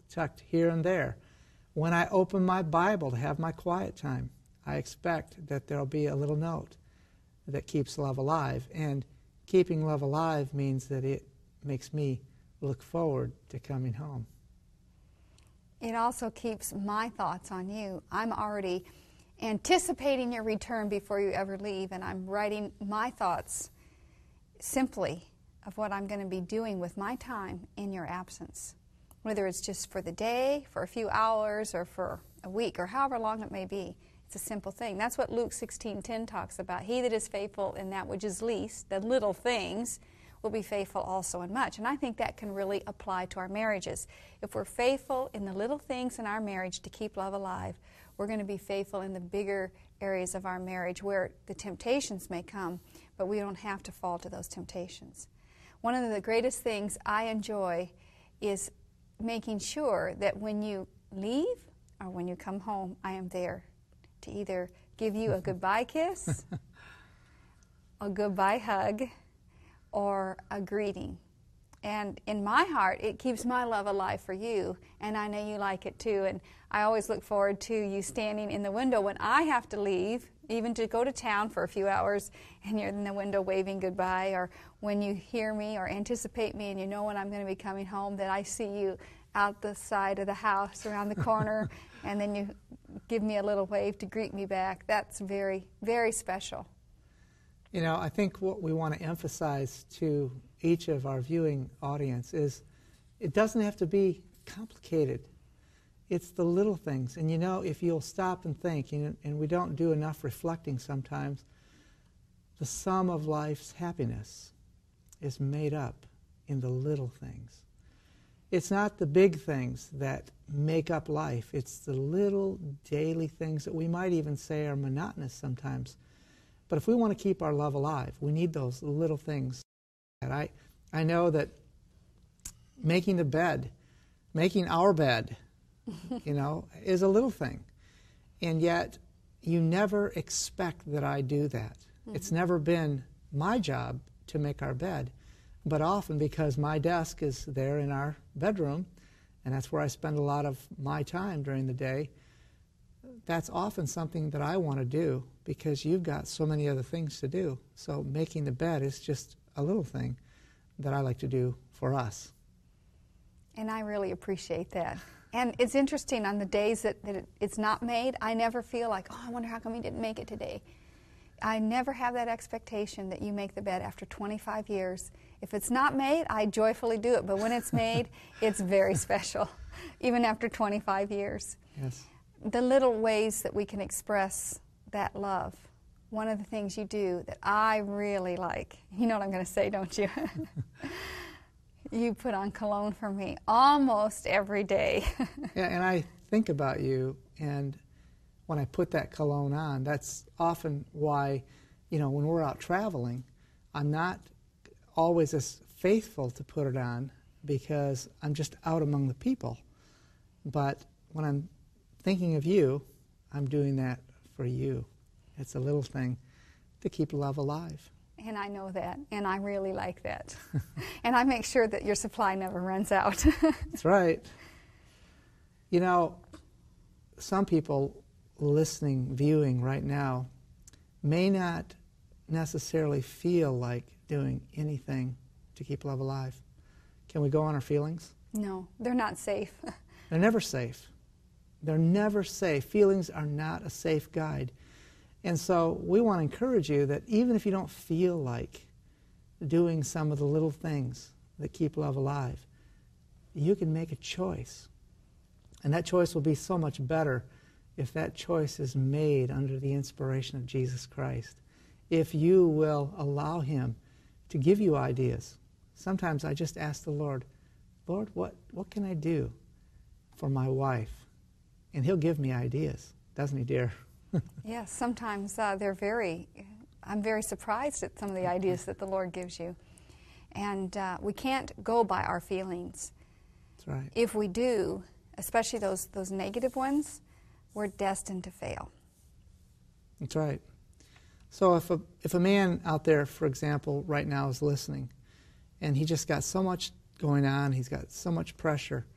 tucked here and there. When I open my Bible to have my quiet time, I expect that there'll be a little note that keeps love alive. And keeping love alive means that it makes me look forward to coming home. It also keeps my thoughts on you. I'm already anticipating your return before you ever leave, and I'm writing my thoughts simply of what I'm going to be doing with my time in your absence, whether it's just for the day, for a few hours, or for a week, or however long it may be. It's a simple thing. That's what Luke 16:10 talks about. He that is faithful in that which is least, the little things, will be faithful also in much. And I think that can really apply to our marriages. If we're faithful in the little things in our marriage to keep love alive, we're going to be faithful in the bigger areas of our marriage where the temptations may come, but we don't have to fall to those temptations. One of the greatest things I enjoy is making sure that when you leave or when you come home, I am there to either give you a goodbye kiss, a goodbye hug, or a greeting. And in my heart, it keeps my love alive for you, and I know you like it too. And I always look forward to you standing in the window when I have to leave, even to go to town for a few hours, and you're in the window waving goodbye, or when you hear me or anticipate me and you know when I'm going to be coming home, that I see you out the side of the house around the corner, and then you give me a little wave to greet me back. That's very, very special. You know, I think what we want to emphasize to each of our viewing audience is it doesn't have to be complicated. It's the little things. And you know, if you'll stop and think, and we don't do enough reflecting sometimes, the sum of life's happiness is made up in the little things. It's not the big things that make up life. It's the little daily things that we might even say are monotonous sometimes. But if we want to keep our love alive, we need those little things. And I know that making the bed, making our bed, you know, is a little thing. And yet, you never expect that I do that. Mm-hmm. It's never been my job to make our bed. But often, because my desk is there in our bedroom, and that's where I spend a lot of my time during the day, that's often something that I want to do because you've got so many other things to do. So making the bed is just a little thing that I like to do for us. And I really appreciate that. And it's interesting, on the days that it's not made, I never feel like, oh, I wonder how come he didn't make it today. I never have that expectation that you make the bed after 25 years. If it's not made, I joyfully do it. But when it's made, it's very special, even after 25 years. Yes. The little ways that we can express that love. One of the things you do that I really like, you know what I'm going to say, don't you? You put on cologne for me almost every day. Yeah, and I think about you, and when I put that cologne on, that's often why, you know, when we're out traveling, I'm not always as faithful to put it on because I'm just out among the people. But when I'm thinking of you, I'm doing that for you. It's a little thing to keep love alive. And I know that, and I really like that. And I make sure that your supply never runs out. That's right. You know, some people listening, viewing right now, may not necessarily feel like doing anything to keep love alive. Can we go on our feelings? No, they're not safe. They're never safe. They're never safe. Feelings are not a safe guide. And so we want to encourage you that even if you don't feel like doing some of the little things that keep love alive, you can make a choice. And that choice will be so much better if that choice is made under the inspiration of Jesus Christ. If you will allow Him to give you ideas. Sometimes I just ask the Lord, Lord, what can I do for my wife? And He'll give me ideas, doesn't He, dear? Yes, sometimes I'm very surprised at some of the ideas that the Lord gives you. And we can't go by our feelings. That's right. If we do, especially those negative ones, we're destined to fail. That's right. So if a man out there, for example, right now is listening, and he just got so much going on, he's got so much pressure,